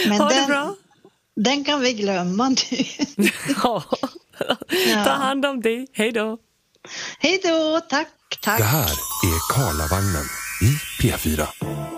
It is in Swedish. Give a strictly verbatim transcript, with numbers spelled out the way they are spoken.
Men ha den, det bra. Den kan vi glömma nu. Ja. Ja. Ta hand om dig. Hej då. Hej då, tack, tack. Det här är Karlavagnen i P fyra.